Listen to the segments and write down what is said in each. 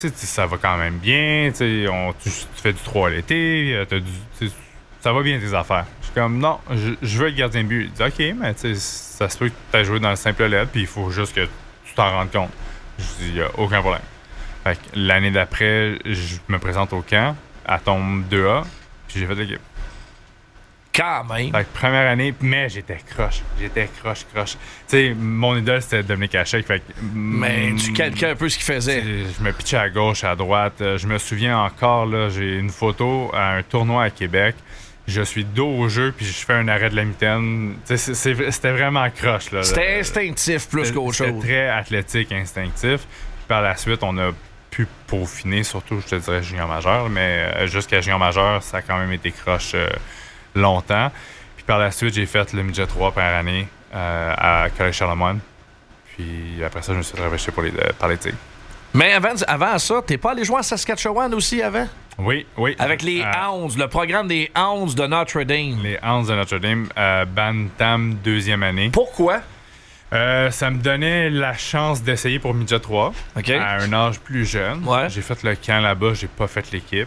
ça va quand même bien. Tu fais du 3 à l'été, ça va bien tes affaires. Je suis comme, non, je veux être gardien de but. Il dit, OK, mais ça se peut que tu aies joué dans le simple LED, puis il faut juste que tu t'en rendes compte. Je dis, il n'y a aucun problème. Fait que l'année d'après, je me présente au camp, à tombe 2A, puis j'ai fait l'équipe. Quand même. Fait que première année, mais j'étais croche. Tu sais, mon idole, c'était Dominique Hachek. Fait que, mais tu calquais un peu ce qu'il faisait. Je me pitchais à gauche, à droite. Je me souviens encore, là, j'ai une photo à un tournoi à Québec. Je suis dos au jeu, puis je fais un arrêt de la mitaine. C'était vraiment croche. Là. C'était instinctif plus qu'autre chose. C'était très athlétique, instinctif. Puis par la suite, on a pu peaufiner, surtout, je te dirais, junior majeur. Mais jusqu'à junior majeur, ça a quand même été croche longtemps. Puis par la suite, j'ai fait le midget 3 par année à Collège Charlemagne. Puis après ça, je me suis repêché par les Tigres. Mais avant ça, t'es pas allé jouer à Saskatchewan aussi avant? Oui. Avec les Hounds, le programme des Hounds de Notre-Dame. Les Hounds de Notre-Dame, Bantam, 2e année. Pourquoi? Ça me donnait la chance d'essayer pour midget 3 à un âge plus jeune. Ouais. J'ai fait le camp là-bas, j'ai pas fait l'équipe.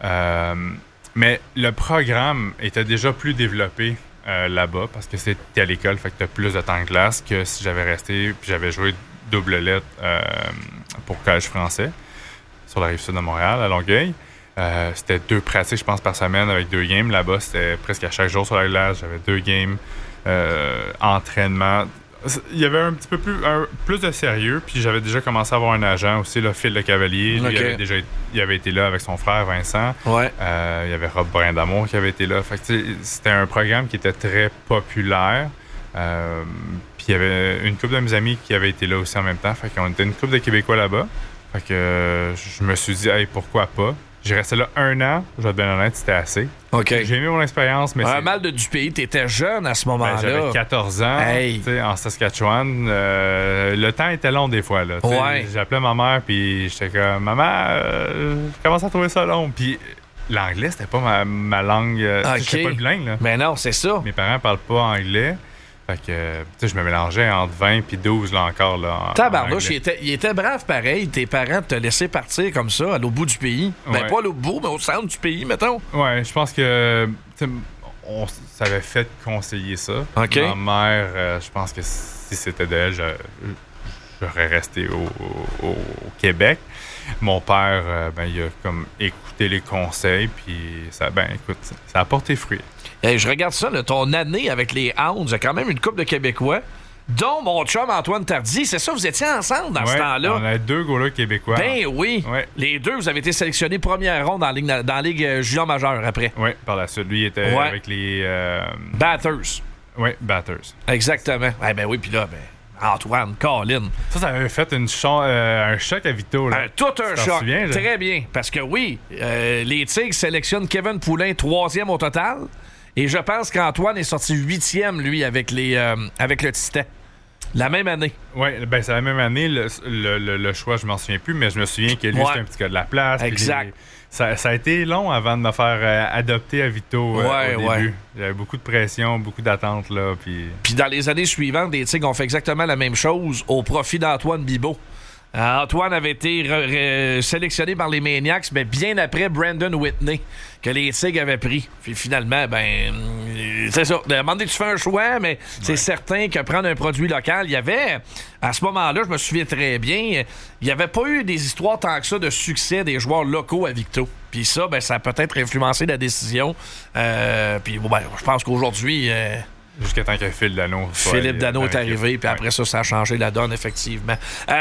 Mais le programme était déjà plus développé là-bas parce que c'était à l'école, fait que t'as plus de temps de glace que si j'avais resté puis j'avais joué double lettre pour Collège français sur la Rive-Sud de Montréal, à Longueuil. C'était 2 pratiques, je pense, par semaine avec 2 games. Là-bas, c'était presque à chaque jour sur la glace. J'avais 2 games, entraînement. Il y avait un petit peu plus de sérieux, puis j'avais déjà commencé à avoir un agent aussi, là, Phil Le Cavalier. Lui, il avait été là avec son frère Vincent. Ouais. Il y avait Rob Brindamour qui avait été là. Fait que, c'était un programme qui était très populaire. Puis il y avait une couple de mes amis qui avaient été là aussi en même temps. Fait qu'on était une couple de Québécois là-bas. Fait que je me suis dit, hey, pourquoi pas? J'ai resté là 1 an, je vais être bien honnête, c'était assez. Okay. J'ai aimé mon expérience, mais mal de du pays, t'étais jeune à ce moment-là. J'avais 14 ans, en Saskatchewan. Le temps était long des fois. Là, j'appelais ma mère, puis j'étais comme, maman, je commence à trouver ça long. Puis l'anglais, c'était pas ma langue. J'étais pas bilingue. Là. Mais non, c'est ça. Mes parents parlent pas anglais. Fait que, je me mélangeais entre 20 puis 12 là encore. Là, tabarnouche, il était brave pareil. Tes parents te laissaient partir comme ça, à l'autre bout du pays. Ben, pas à l'autre bout, mais au centre du pays, mettons. Ouais, je pense que on s'avait fait conseiller ça. Okay. Ma mère, je pense que si c'était d'elle, j'aurais resté au Québec. Mon père, il a comme écouté les conseils, puis ça a porté fruit. Hey, je regarde ça, là, ton année avec les Hounds, il y a quand même une couple de Québécois, dont mon chum Antoine Tardy. C'est ça, vous étiez ensemble dans ce temps-là? On a 2 goalers québécois. Ben oui. Ouais. Les 2, vous avez été sélectionnés première ronde dans la Ligue junior majeure après. Oui, par la suite. Lui, il était avec les... Batters. Oui, Batters. Exactement. Ben oui, puis là, Antoine, Colin. Ça avait fait un choc à Vito. Là. Tout un choc. Souviens, très bien. Parce que oui, les Tigres sélectionnent Kevin Poulin 3e au total. Et je pense qu'Antoine est sorti 8e, lui, avec le Titan. La même année. Oui, c'est la même année. Le choix, je m'en souviens plus, mais je me souviens que lui, c'était un petit gars de la place. Exact. Ça a été long avant de me faire adopter à Vito au début. J'avais beaucoup de pression, beaucoup d'attentes. Puis dans les années suivantes, les Tigres ont fait exactement la même chose au profit d'Antoine Bibeau. Antoine avait été sélectionné par les Maniacs, mais bien après Brandon Whitney, que les Tigres avaient pris. Puis finalement, c'est ça. À un moment donné, tu fais un choix, mais c'est certain que prendre un produit local, il y avait, à ce moment-là, je me souviens très bien, il n'y avait pas eu des histoires tant que ça de succès des joueurs locaux à Victo. Puis ça, ça a peut-être influencé la décision. Puis je pense qu'aujourd'hui... jusqu'à temps que Philippe Danault est arrivé, puis après ça a changé la donne, effectivement.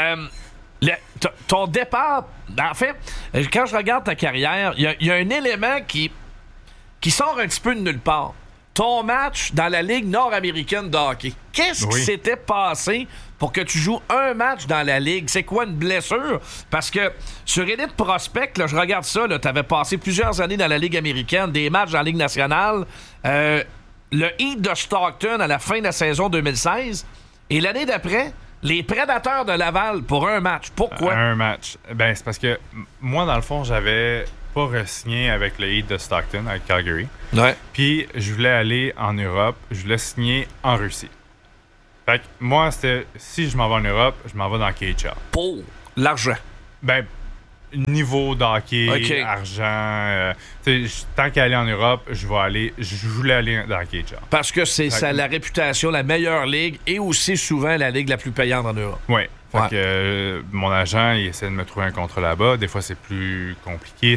Ton départ, en fait, quand je regarde ta carrière, il y a un élément qui sort un petit peu de nulle part. Ton match dans la Ligue nord-américaine de hockey. Qu'est-ce qui s'était passé pour que tu joues un match dans la Ligue? C'est quoi une blessure? Parce que sur Elite Prospect, là, je regarde ça, tu avais passé plusieurs années dans la Ligue américaine, des matchs dans la Ligue nationale. Le Heat de Stockton à la fin de la saison 2016. Et l'année d'après, les Prédateurs de Laval pour un match. Pourquoi? Un match. C'est parce que moi, dans le fond, j'avais pas re-signé avec le Heat de Stockton, avec Calgary. Ouais. Puis, je voulais aller en Europe. Je voulais signer en Russie. Fait que moi, c'était... Si je m'en vais en Europe, je m'en vais dans KHL. Pour l'argent. niveau d'hockey, argent. Tant qu'à aller en Europe, je voulais aller dans hockey, genre. Parce que c'est ça, la réputation, la meilleure ligue et aussi souvent la ligue la plus payante en Europe. Oui. Fait que mon agent, il essaie de me trouver un contrat là-bas. Des fois, c'est plus compliqué.